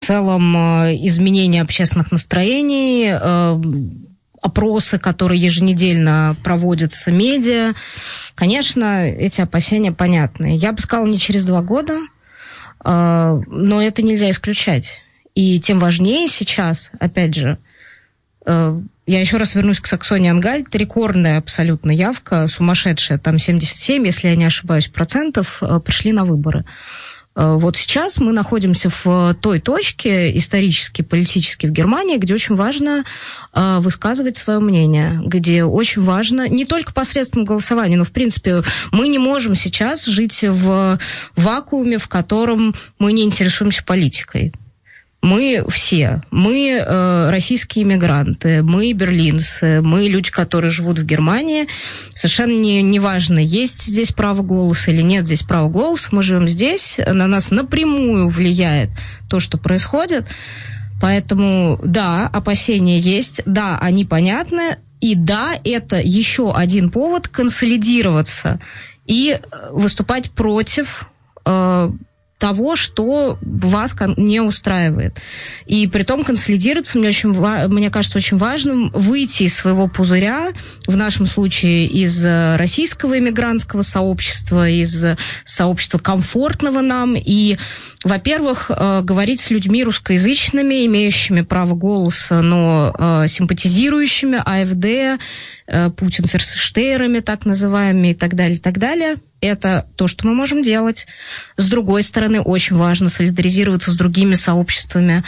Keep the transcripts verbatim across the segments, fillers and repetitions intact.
В целом изменение общественных настроений, опросы, которые еженедельно проводятся медиа. Конечно, эти опасения понятны. Я бы сказала, не через два года, но это нельзя исключать. И тем важнее сейчас, опять же, я еще раз вернусь к Саксонии-Ангальт, рекордная абсолютно явка, сумасшедшая, там семьдесят семь, если я не ошибаюсь, процентов пришли на выборы. Вот сейчас мы находимся в той точке исторически, политически в Германии, где очень важно э, высказывать свое мнение, где очень важно, не только посредством голосования, но, в принципе, мы не можем сейчас жить в вакууме, в котором мы не интересуемся политикой. Мы все, мы э, российские иммигранты, мы берлинцы, мы люди, которые живут в Германии. Совершенно не, не важно, есть здесь право голоса или нет здесь права голоса. Мы живем здесь, на нас напрямую влияет то, что происходит. Поэтому, да, опасения есть, да, они понятны. И да, это еще один повод консолидироваться и выступать против э, того, что вас не устраивает. И при том консолидироваться, мне, очень, мне кажется, очень важным выйти из своего пузыря, в нашем случае из российского иммигрантского сообщества, из сообщества комфортного нам, и, во-первых, говорить с людьми русскоязычными, имеющими право голоса, но симпатизирующими АфД, Путин-ферсштейерами, так называемыми, и так далее, и так далее. Это то, что мы можем делать. С другой стороны, очень важно солидаризироваться с другими сообществами,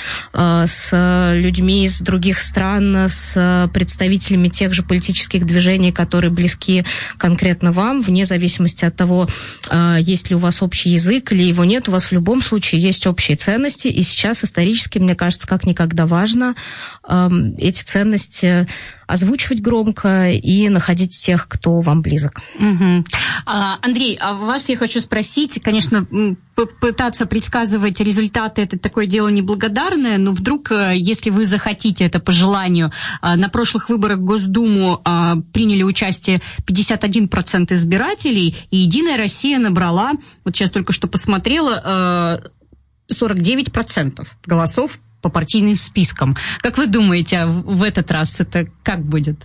с людьми из других стран, с представителями тех же политических движений, которые близки конкретно вам, вне зависимости от того, есть ли у вас общий язык или его нет. У вас в любом случае есть общие ценности, и сейчас исторически, мне кажется, как никогда важно эти ценности озвучивать громко и находить тех, кто вам близок. Угу. А, Андрей, а вас я хочу спросить, конечно, пытаться предсказывать результаты, это такое дело неблагодарное, но вдруг, если вы захотите это по желанию, на прошлых выборах в Госдуму приняли участие пятьдесят один процент избирателей, и «Единая Россия» набрала, вот сейчас только что посмотрела, сорок девять процентов голосов по партийным спискам. Как вы думаете, в этот раз это как будет?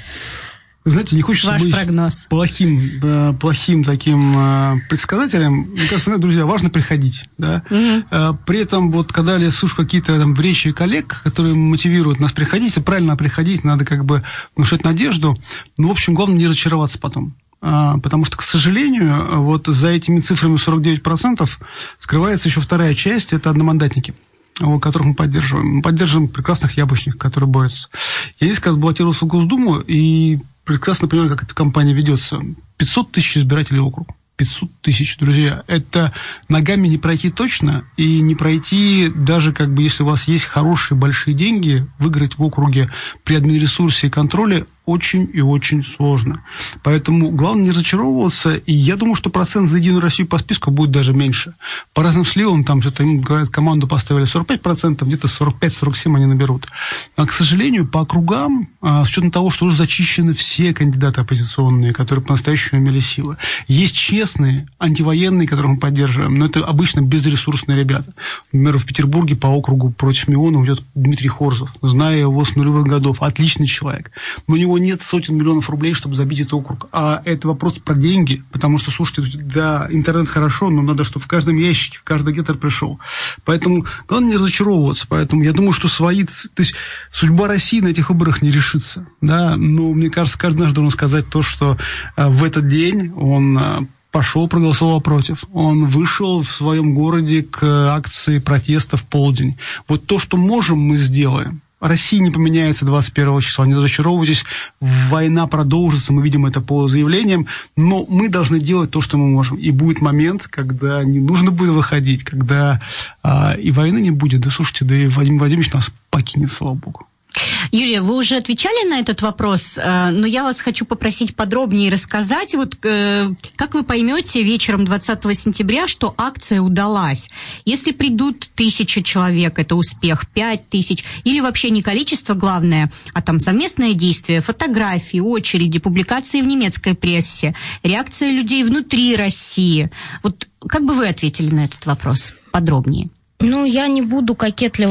Вы знаете, не хочется Ваш быть прогноз. плохим, да, плохим таким э, предсказателем. Мне кажется, друзья, важно приходить. Да? Угу. Э, при этом, вот, когда я слышу какие-то там речи коллег, которые мотивируют нас приходить, и правильно приходить, надо как бы внушать надежду. Ну, в общем, главное не разочароваться потом. Э, потому что, к сожалению, вот за этими цифрами сорок девять процентов скрывается еще вторая часть, это одномандатники, которых мы поддерживаем. Мы поддерживаем прекрасных яблочников, которые борются. Я несколько раз баллотировался в Госдуму и прекрасно понимаю, как эта кампания ведется. пятьсот тысяч избирателей округ. пятьсот тысяч, друзья. Это ногами не пройти точно, и не пройти даже, как бы, если у вас есть хорошие большие деньги, выиграть в округе при админресурсе и контроле очень и очень сложно. Поэтому главное не разочаровываться, и я думаю, что процент за «Единую Россию» по списку будет даже меньше. По разным сливам, там что-то, им говорят, команду поставили сорок пять процентов, где-то сорок пять - сорок семь они наберут. А, к сожалению, по округам, с учетом того, что уже зачищены все кандидаты оппозиционные, которые по-настоящему имели силы, есть честные, антивоенные, которых мы поддерживаем, но это обычно безресурсные ребята. Например, в Петербурге по округу против Мионова идет Дмитрий Хорзов, зная его с нулевых годов, отличный человек. Но у него нет сотен миллионов рублей, чтобы забить этот округ. А это вопрос про деньги, потому что, слушайте, да, интернет хорошо, но надо, чтобы в каждом ящике, в каждый гектар пришел. Поэтому главное не разочаровываться. Поэтому я думаю, что свои... То есть судьба России на этих выборах не решится. Да? Но мне кажется, каждый наш должен сказать то, что а, в этот день он... А, пошел, проголосовал против. Он вышел в своем городе к акции протеста в полдень. Вот то, что можем, мы сделаем. Россия не поменяется двадцать первого числа, не разочаровывайтесь, война продолжится, мы видим это по заявлениям, но мы должны делать то, что мы можем. И будет момент, когда не нужно будет выходить, когда а, и войны не будет. Да слушайте, да и Владимир Владимирович нас покинет, слава богу. Юлия, вы уже отвечали на этот вопрос, но я вас хочу попросить подробнее рассказать. Вот как вы поймете вечером двадцатого сентября, что акция удалась? Если придут тысяча человек, это успех, пять тысяч, или вообще не количество главное, а там совместное действие, фотографии, очереди, публикации в немецкой прессе, реакция людей внутри России. Вот как бы вы ответили на этот вопрос подробнее? Ну, я не буду кокетливо